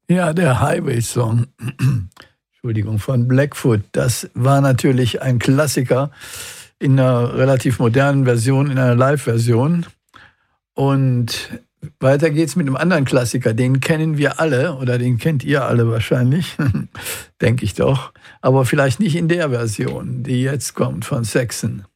Ja, der Highway Song, Entschuldigung, von Blackfoot, das war natürlich ein Klassiker in einer relativ modernen Version, in einer Live-Version. Und weiter geht's mit einem anderen Klassiker, den kennen wir alle oder den kennt ihr alle wahrscheinlich, denke ich doch, aber vielleicht nicht in der Version, die jetzt kommt von Saxon.